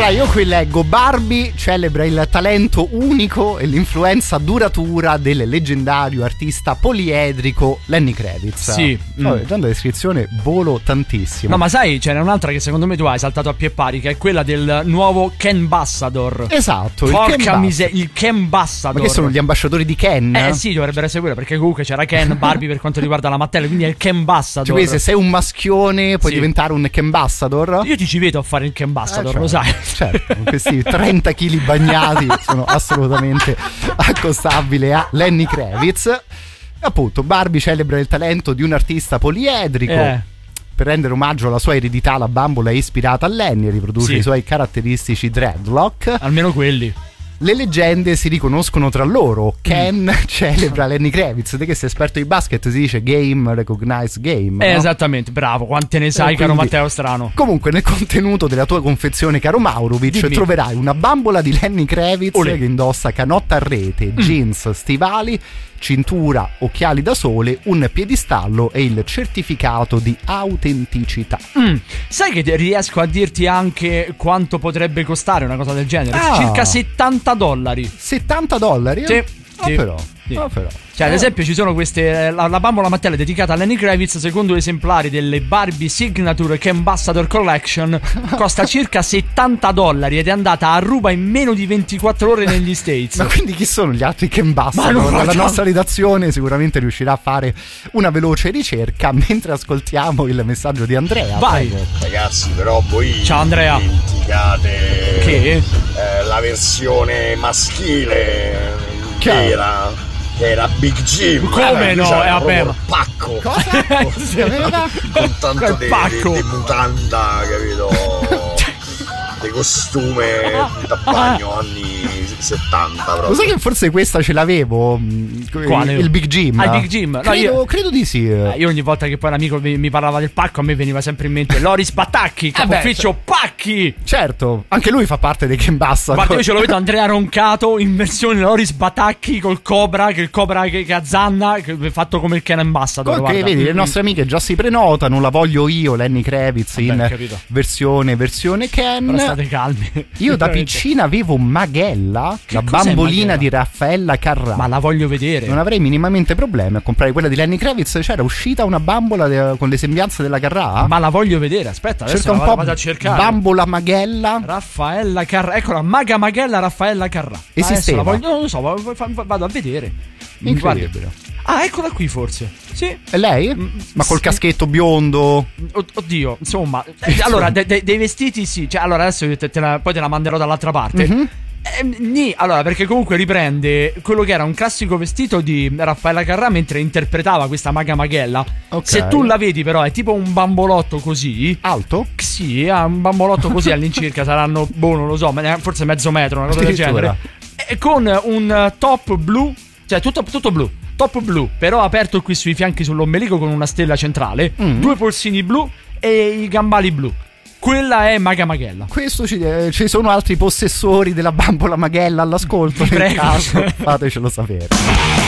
Allora io qui leggo: Barbie celebra il talento unico e l'influenza duratura del leggendario artista poliedrico Lenny Kravitz. Sì. Già la descrizione volo tantissimo. No, ma sai, ce n'è un'altra che secondo me tu hai saltato a pie pari, che è quella del nuovo Ken Ambassador. Esatto. Porca miseria, il Ken Ambassador. Ma che sono gli ambasciatori di Ken? Sì, dovrebbero essere quello, perché comunque c'era Ken, Barbie per quanto riguarda la Mattel, quindi è il Ken Ambassador. Cioè, se sei un maschione puoi diventare un Ken Ambassador? Io ti ci vedo a fare il Ken Ambassador, lo sai. Certo, con questi 30 kg bagnati sono assolutamente accostabile a Lenny Kravitz. Appunto, Barbie celebra il talento di un artista poliedrico. Per rendere omaggio alla sua eredità, la bambola è ispirata a Lenny e riproduce i suoi caratteristici dreadlock. Almeno quelli. Le leggende si riconoscono tra loro. Ken celebra Lenny Kravitz. Te che sei esperto di basket si dice game recognize game, no? Esattamente, bravo, quante ne sai, caro Matteo Strano. Comunque nel contenuto della tua confezione, caro Maurovic, troverai una bambola di Lenny Kravitz che indossa canotta a rete, jeans, stivali, cintura, occhiali da sole, un piedistallo e il certificato di autenticità. Sai che riesco a dirti anche quanto potrebbe costare una cosa del genere? Circa $70. $70? Sì. Però. Cioè, ad esempio, ci sono queste. La bambola Mattel dedicata a Lenny Kravitz, secondo esemplari delle Barbie Signature Ken Ambassador Collection, costa circa $70 ed è andata a ruba in meno di 24 ore negli States. Ma quindi chi sono gli altri Ken Ambassador? La nostra redazione sicuramente riuscirà a fare una veloce ricerca mentre ascoltiamo il messaggio di Andrea. Vai. Prego. Ragazzi, però voi ciao Andrea, dimenticate che la versione maschile che era Big Jim. Come no? Vabbè, pacco. Cosa? Con tanto di mutanda, capito? Di costume da bagno anni 70 proprio. Lo sai che forse questa ce l'avevo? Quale? Il Big Jim. Il Big Jim? Credo di sì. Io ogni volta che poi l'amico mi parlava del pacco, a me veniva sempre in mente Loris Patacchi, capo ufficio Pacchi. Certo, anche lui fa parte dei Ken Ambassador. Guarda, io ce lo vedo Andrea Roncato in versione Loris Patacchi col Cobra, che il Cobra che azzanna, che è fatto come il Ken Ambassador. Ok, vedi, le nostre amiche già si prenotano, la voglio io, Lenny Kravitz, in versione Ken. Però state calmi. Io da piccina avevo Magella, la bambolina di Raffaella Carrà. Ma la voglio vedere. Non avrei minimamente problemi a comprare quella di Lenny Kravitz. C'era uscita una bambola con le sembianze della Carrà. Ma la voglio vedere, aspetta, adesso cerca un po' vado a cercare. Bambola Magella Raffaella Carrà, eccola, Maga Magella Raffaella Carrà. Esisteva? Non lo so, vado a vedere. Incredibile. Ah, eccola qui forse. Sì. È lei? Ma col caschetto biondo? Oddio, insomma. Allora, dei vestiti sì. Cioè, allora adesso poi te la manderò dall'altra parte. Allora, perché comunque riprende quello che era un classico vestito di Raffaella Carrà mentre interpretava questa Maga Magella. Se tu la vedi, però, è tipo un bambolotto così. Alto? Sì, un bambolotto così all'incirca. Saranno, non lo so, forse mezzo metro, una cosa del genere. E con un top blu, cioè tutto blu. Top blu, però aperto qui sui fianchi sull'ombelico con una stella centrale, 2 polsini blu e i gambali blu. Quella è Maga Magella. Questo ci sono altri possessori della bambola Magella all'ascolto? Prego. Nel caso, fatecelo sapere.